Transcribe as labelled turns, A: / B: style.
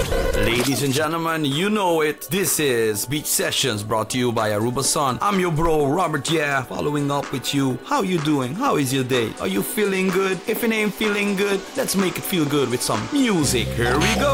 A: Ladies and gentlemen, you know it. This is Beach Sessions brought to you by Aruba Sun. I'm your bro, Robert. Yeah, following up with you. How you doing? How is your day? Are you feeling good? If it ain't feeling good, let's make it feel good with some music. Here we go.